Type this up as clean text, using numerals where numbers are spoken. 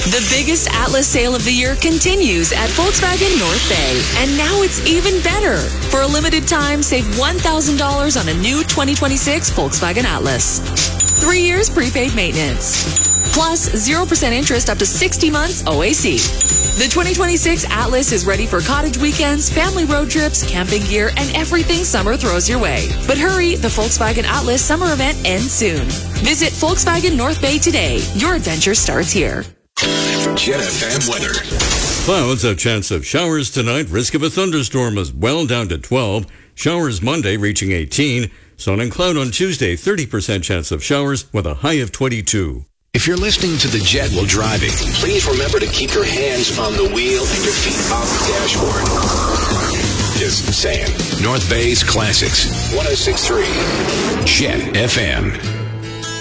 The biggest Atlas sale of the year continues at Volkswagen North Bay. And now it's even better. For a limited time, save $1,000 on a new 2026 Volkswagen Atlas. 3 years prepaid maintenance. Plus 0% interest up to 60 months OAC. The 2026 Atlas is ready for cottage weekends, family road trips, camping gear, and everything summer throws your way. But hurry, the Volkswagen Atlas summer event ends soon. Visit Volkswagen North Bay today. Your adventure starts here. Jet FM weather. Clouds, a chance of showers tonight. Risk of a thunderstorm as well, down to 12. Showers Monday reaching 18. Sun and cloud on Tuesday, 30% chance of showers with a high of 22. If you're listening to the Jet while driving, please remember to keep your hands on the wheel and your feet off the dashboard. Just saying. North Bay's Classics, 106.3 Jet FM.